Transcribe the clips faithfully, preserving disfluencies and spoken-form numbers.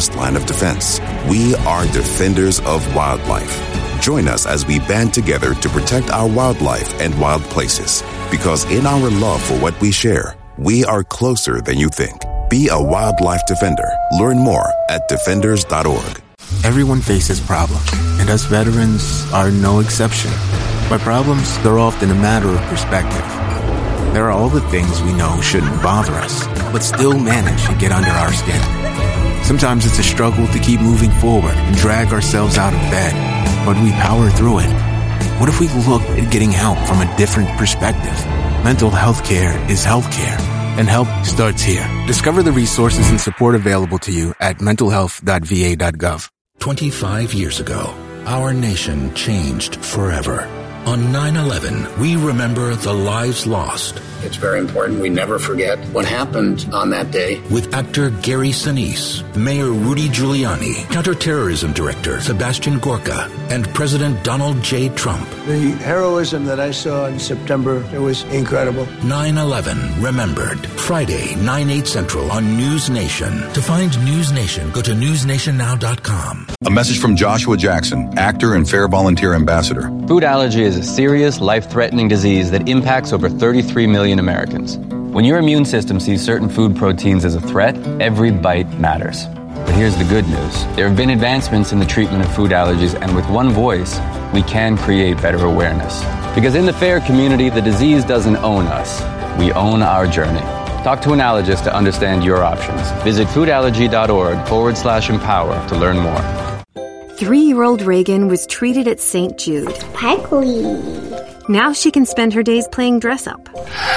first line of defense. We are defenders of wildlife. Join us as we band together to protect our wildlife and wild places. Because in our love for what we share, we are closer than you think. Be a wildlife defender. Learn more at defenders dot org. Everyone faces problems, and us veterans are no exception. But problems, they're often a matter of perspective. There are all the things we know shouldn't bother us, but still manage to get under our skin. Sometimes it's a struggle to keep moving forward and drag ourselves out of bed, but we power through it. What if we looked at getting help from a different perspective? Mental health care is health care, and help starts here. Discover the resources and support available to you at mental health dot v a dot gov. twenty-five years ago, our nation changed forever. On nine eleven, we remember the lives lost. It's very important we never forget what happened on that day. With actor Gary Sinise, Mayor Rudy Giuliani, Counterterrorism Director Sebastian Gorka, and President Donald J. Trump. The heroism that I saw in September, it was incredible. nine eleven Remembered. Friday, nine, eight Central on News Nation. To find News Nation, go to news nation now dot com. A message from Joshua Jackson, actor and Fair Volunteer Ambassador. Food allergy is a serious, life-threatening disease that impacts over thirty-three million Americans. When your immune system sees certain food proteins as a threat, every bite matters. But here's the good news. There have been advancements in the treatment of food allergies, and with one voice, we can create better awareness. Because in the FAIR community, the disease doesn't own us. We own our journey. Talk to an allergist to understand your options. Visit foodallergy.org forward slash empower to learn more. Three-year-old Reagan was treated at Saint Jude. Sparkly. Now she can spend her days playing dress-up.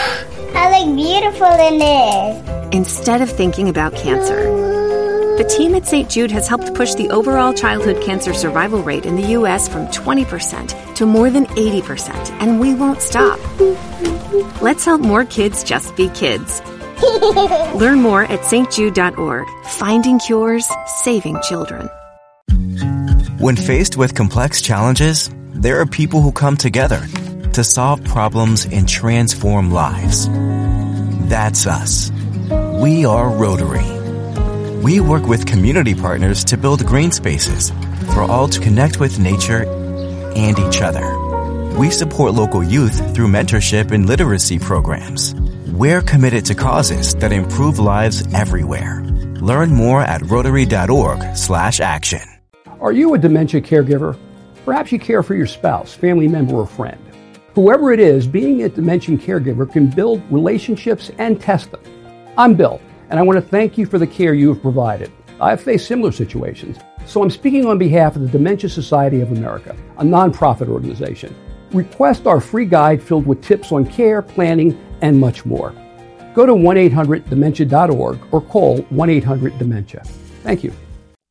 I look beautiful in this. Instead of thinking about cancer. The team at Saint Jude has helped push the overall childhood cancer survival rate in the U S from twenty percent to more than eighty percent, and we won't stop. Let's help more kids just be kids. Learn more at s t jude dot org. Finding cures, saving children. When faced with complex challenges, there are people who come together to solve problems and transform lives. That's us. We are Rotary. We work with community partners to build green spaces for all to connect with nature and each other. We support local youth through mentorship and literacy programs. We're committed to causes that improve lives everywhere. Learn more at rotary.org slash action. Are you a dementia caregiver? Perhaps you care for your spouse, family member, or friend. Whoever it is, being a dementia caregiver can build relationships and test them. I'm Bill, and I want to thank you for the care you have provided. I've faced similar situations, so I'm speaking on behalf of the Dementia Society of America, a nonprofit organization. Request our free guide filled with tips on care, planning, and much more. Go to one eight hundred dementia dot org or call one eight hundred dementia. Thank you.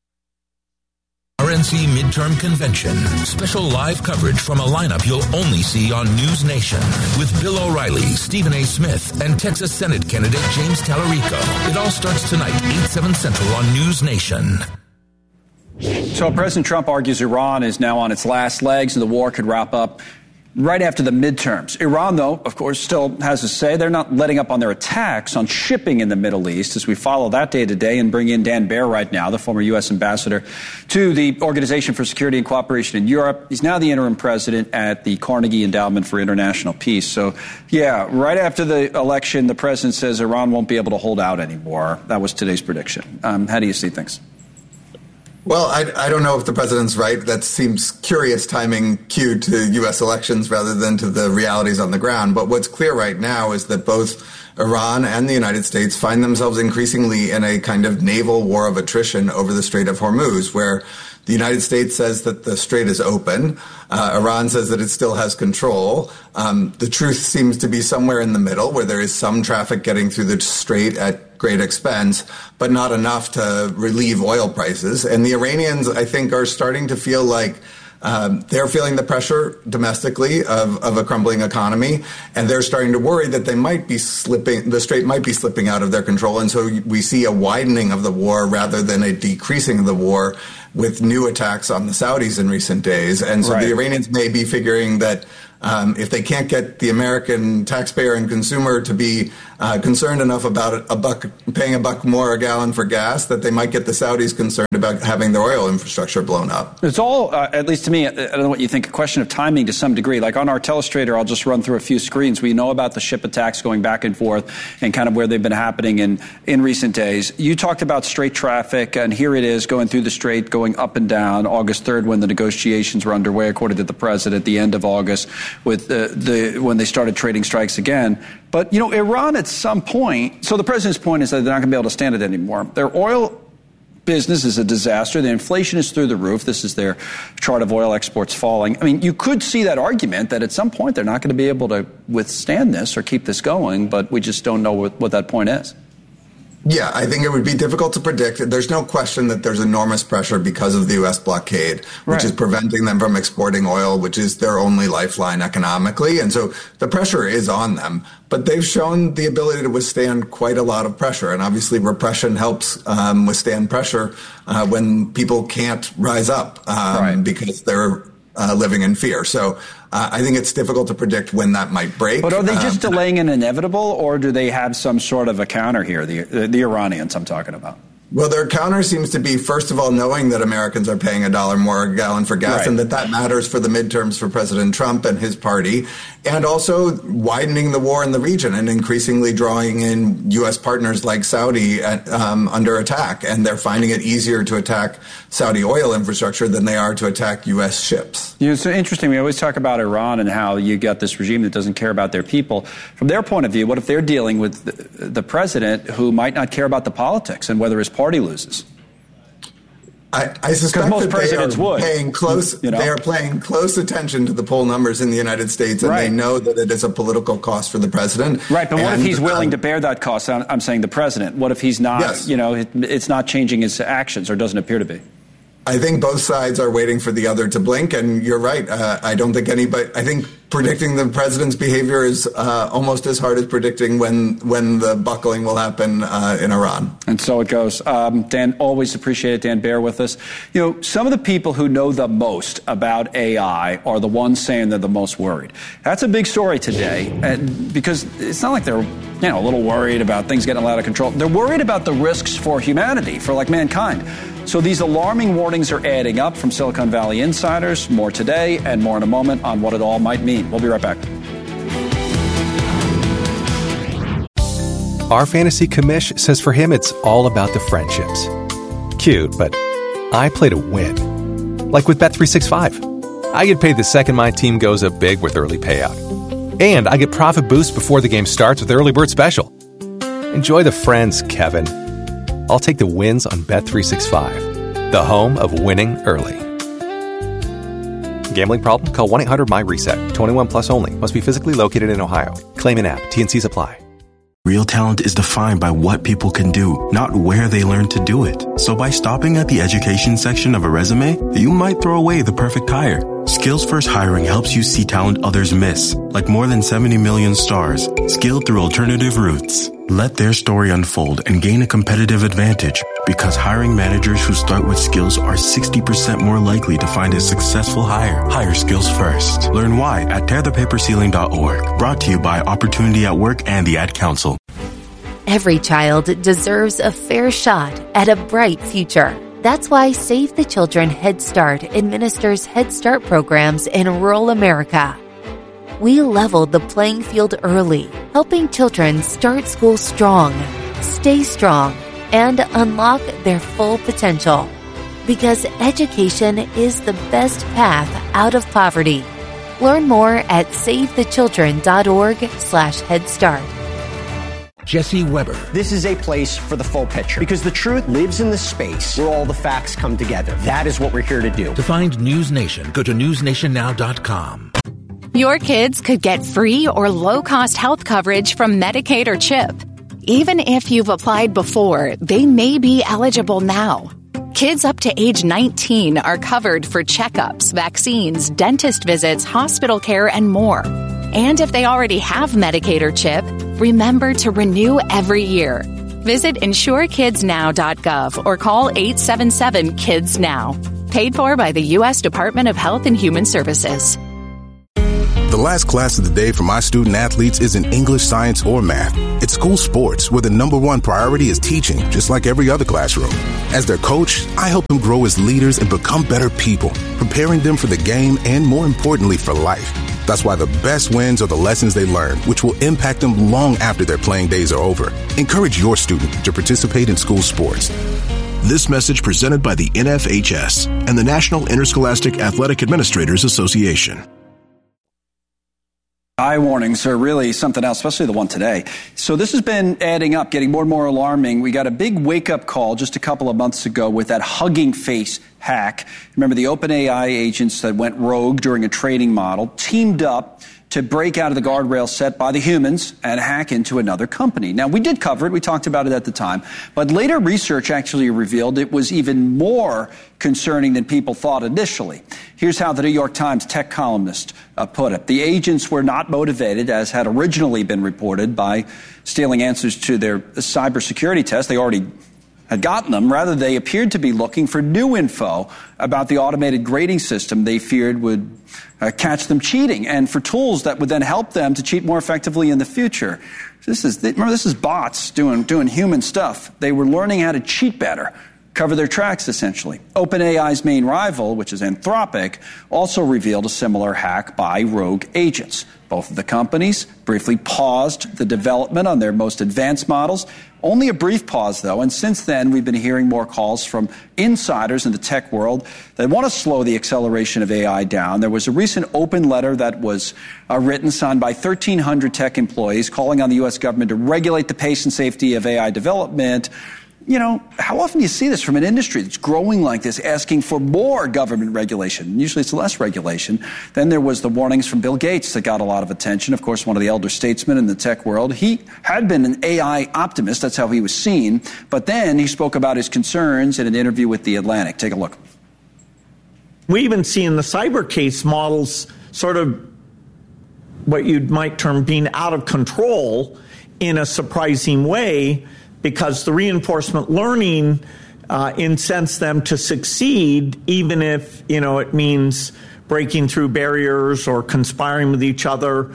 R N C Midterm Convention. Special live coverage from a lineup you'll only see on News Nation with Bill O'Reilly, Stephen A. Smith, and Texas Senate candidate James Tallarico. It all starts tonight, eight, seven Central on News Nation. So President Trump argues Iran is now on its last legs and the war could wrap up right after the midterms. Iran, though, of course, still has to say they're not letting up on their attacks on shipping in the Middle East as we follow that day to day and bring in Dan Baer right now, the former U S ambassador to the Organization for Security and Cooperation in Europe. He's now the interim president at the Carnegie Endowment for International Peace. So, yeah, right after the election, the president says Iran won't be able to hold out anymore. That was today's prediction. Um, how do you see things? Well, I, I don't know if the president's right. That seems curious timing cued to U S elections rather than to the realities on the ground. But what's clear right now is that both Iran and the United States find themselves increasingly in a kind of naval war of attrition over the Strait of Hormuz, where the United States says that the strait is open. Uh, Iran says that it still has control. Um, the truth seems to be somewhere in the middle, where there is some traffic getting through the strait at great expense, but not enough to relieve oil prices. And the Iranians, I think, are starting to feel like um, they're feeling the pressure domestically of, of a crumbling economy, and they're starting to worry that they might be slipping, the strait might be slipping out of their control. And so we see a widening of the war rather than a decreasing of the war, with new attacks on the Saudis in recent days. And so right. the Iranians may be figuring that um, if they can't get the American taxpayer and consumer to be uh, concerned enough about a buck, paying a buck more a gallon for gas, that they might get the Saudis concerned about having their oil infrastructure blown up. It's all, uh, at least to me, I don't know what you think, a question of timing to some degree. Like on our telestrator, I'll just run through a few screens. We know about the ship attacks going back and forth and kind of where they've been happening in, in recent days. You talked about Strait traffic, and here it is going through the Strait, going up and down. August third, when the negotiations were underway, according to the president, the end of August, with the, the when they started trading strikes again. But, you know, Iran at some point, so the president's point is that they're not going to be able to stand it anymore. Their oil business is a disaster. The inflation is through the roof. This is their chart of oil exports falling. I mean, you could see that argument that at some point they're not going to be able to withstand this or keep this going, but we just don't know what, what that point is. Yeah, I think it would be difficult to predict. There's no question that there's enormous pressure because of the U S blockade, which right. is preventing them from exporting oil, which is their only lifeline economically. And so the pressure is on them. But they've shown the ability to withstand quite a lot of pressure. And obviously repression helps um, withstand pressure uh, when people can't rise up um, right. because they're Uh, living in fear. So uh, I think it's difficult to predict when that might break. But are they just um, delaying an inevitable, or do they have some sort of a counter here, the, the, the Iranians I'm talking about? Well, their counter seems to be, first of all, knowing that Americans are paying a dollar more a gallon for gas right. and that that matters for the midterms for President Trump and his party, and also widening the war in the region and increasingly drawing in U S partners like Saudi at, um, under attack. And they're finding it easier to attack Saudi oil infrastructure than they are to attack U S ships. You know, it's so interesting. We always talk about Iran and how you got this regime that doesn't care about their people. From their point of view, what if they're dealing with the, the president who might not care about the politics and whether his party loses? I, I suspect most that they are would. paying close. You know? They are paying close attention to the poll numbers in the United States, and right. they know that it is a political cost for the president. Right, but what and, if he's willing um, to bear that cost? I'm, I'm saying the president. What if he's not? Yes. You know, it, it's not changing his actions, or doesn't appear to be. I think both sides are waiting for the other to blink, and you're right. Uh, I don't think anybody. I think predicting the president's behavior is uh, almost as hard as predicting when when the buckling will happen uh, in Iran. And so it goes. Um, Dan, always appreciate it. Dan, bear with us. You know, some of the people who know the most about A I are the ones saying they're the most worried. That's a big story today, and because it's not like they're you know a little worried about things getting out of control. They're worried about the risks for humanity, for like mankind. So these alarming warnings are adding up from Silicon Valley insiders. More today and more in a moment on what it all might mean. We'll be right back. Our fantasy commish says for him it's all about the friendships. Cute, but I play to win. Like with Bet three sixty-five. I get paid the second my team goes up big with early payout. And I get profit boost before the game starts with Early Bird Special. Enjoy the friends, Kevin. I'll take the wins on Bet three sixty-five, the home of winning early. Gambling problem? Call one eight hundred my reset. twenty-one plus only. Must be physically located in Ohio. Claim in app. T N Cs apply. Real talent is defined by what people can do, not where they learn to do it. So by stopping at the education section of a resume, you might throw away the perfect hire. Skills First Hiring helps you see talent others miss, like more than seventy million stars, skilled through alternative routes. Let their story unfold and gain a competitive advantage, because hiring managers who start with skills are sixty percent more likely to find a successful hire. Hire skills first. Learn why at tear the paper ceiling dot org. Brought to you by Opportunity at Work and the Ad Council. Every child deserves a fair shot at a bright future. That's why Save the Children Head Start administers Head Start programs in rural America. We leveled the playing field early, helping children start school strong, stay strong, and unlock their full potential. Because education is the best path out of poverty. Learn more at save the children dot org slash head start. Jesse Weber. This is a place for the full picture, because the truth lives in the space where all the facts come together. That is what we're here to do. To find News Nation, go to news nation now dot com. Your kids could get free or low-cost health coverage from Medicaid or CHIP. Even if you've applied before, they may be eligible now. Kids up to age nineteen are covered for checkups, vaccines, dentist visits, hospital care, and more. And if they already have Medicaid or CHIP, remember to renew every year. Visit insure kids now dot gov or call eight seven seven kids now. Paid for by the U S Department of Health and Human Services. The last class of the day for my student athletes isn't English, science, or math. It's school sports, where the number one priority is teaching, just like every other classroom. As their coach, I help them grow as leaders and become better people, preparing them for the game and, more importantly, for life. That's why the best wins are the lessons they learn, which will impact them long after their playing days are over. Encourage your student to participate in school sports. This message presented by the N F H S and the National Interscholastic Athletic Administrators Association. Eye warnings are really something else, especially the one today. So this has been adding up, getting more and more alarming. We got a big wake-up call just a couple of months ago with that Hugging Face hack. Remember the OpenAI agents that went rogue during a training model, teamed up to break out of the guardrail set by the humans and hack into another company. Now, we did cover it. We talked about it at the time. But later research actually revealed it was even more concerning than people thought initially. Here's how the New York Times tech columnist uh, put it. The agents were not motivated, as had originally been reported, by stealing answers to their cybersecurity test. They already had gotten them. Rather, they appeared to be looking for new info about the automated grading system they feared would uh, catch them cheating, and for tools that would then help them to cheat more effectively in the future. This is, remember, this is bots doing, doing human stuff. They were learning how to cheat better, cover their tracks, essentially. OpenAI's main rival, which is Anthropic, also revealed a similar hack by rogue agents. Both of the companies briefly paused the development on their most advanced models. Only a brief pause, though, and since then we've been hearing more calls from insiders in the tech world that want to slow the acceleration of A I down. There was a recent open letter that was uh, written, signed by thirteen hundred tech employees, calling on the U S government to regulate the pace and safety of A I development. You know, how often do you see this from an industry that's growing like this, asking for more government regulation? Usually it's less regulation. Then there was the warnings from Bill Gates that got a lot of attention. Of course, one of the elder statesmen in the tech world. He had been an A I optimist. That's how he was seen. But then he spoke about his concerns in an interview with The Atlantic. Take a look. We even see in the cyber case models sort of what you might term being out of control in a surprising way, because the reinforcement learning uh, incents them to succeed, even if, you know, it means breaking through barriers or conspiring with each other.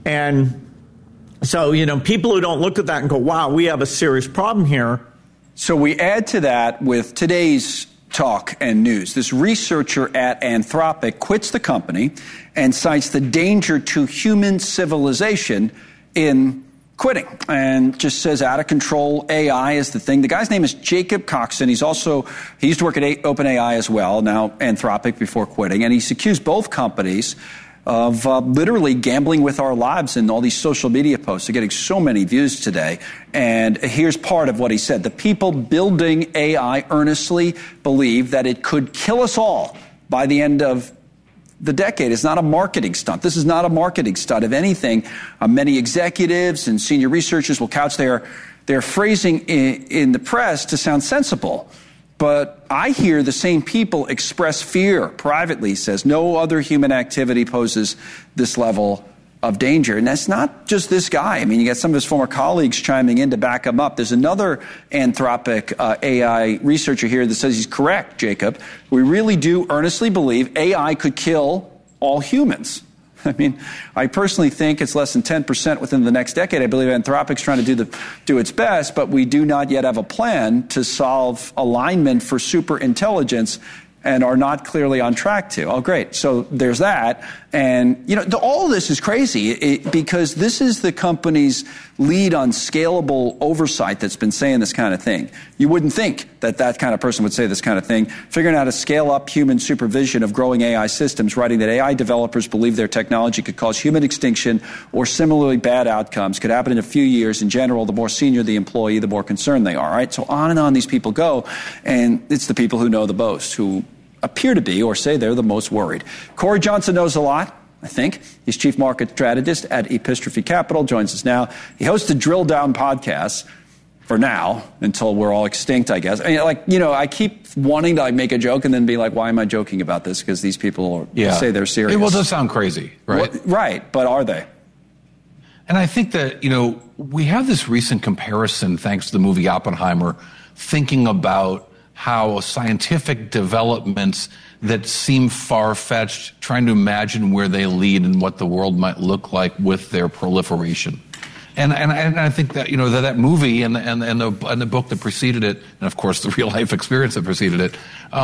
And so, you know, people who don't look at that and go, wow, we have a serious problem here. So we add to that with today's talk and news. This researcher at Anthropic quits the company and cites the danger to human civilization in quitting, and just says out of control A I is the thing. The guy's name is Jacob Coxon. He's also, he used to work at OpenAI as well, now Anthropic, before quitting, and he's accused both companies of uh, literally gambling with our lives in all these social media posts. They're getting so many views today. And here's part of what he said. The people building A I earnestly believe that it could kill us all by the end of the decade. Is not a marketing stunt. This is not a marketing stunt. If anything, uh, many executives and senior researchers will couch their, their phrasing in, in the press to sound sensible. But I hear the same people express fear privately, says no other human activity poses this level of danger. And that's not just this guy. I mean, you got some of his former colleagues chiming in to back him up. There's another Anthropic uh, A I researcher here that says he's correct, Jacob. We really do earnestly believe A I could kill all humans. I mean, I personally think it's less than ten percent within the next decade. I believe Anthropic's trying to do the do its best, but we do not yet have a plan to solve alignment for super intelligence, and are not clearly on track to. Oh, great. So there's that. And, you know, the, all of this is crazy it, because this is the company's lead on scalable oversight that's been saying this kind of thing. You wouldn't think that that kind of person would say this kind of thing. Figuring out how to scale up human supervision of growing A I systems, writing that A I developers believe their technology could cause human extinction or similarly bad outcomes, could happen in a few years. In general, the more senior the employee, the more concerned they are, right? So on and on these people go, and it's the people who know the most, who appear to be or say they're the most worried. Corey Johnson knows a lot, I think. He's chief market strategist at Epistrophe Capital, joins us now. He hosts the Drill Down podcast for now, until we're all extinct, I guess. I mean, like, you know, I keep wanting to like, make a joke and then be like, why am I joking about this? Because these people yeah. say they're serious. It will just sound crazy, right? Well, right, but are they? And I think that, you know, we have this recent comparison, thanks to the movie Oppenheimer, thinking about how scientific developments that seem far-fetched, trying to imagine where they lead and what the world might look like with their proliferation. And and, and I think that, you know, that, that movie and, and, and, the, and the book that preceded it, and of course the real-life experience that preceded it,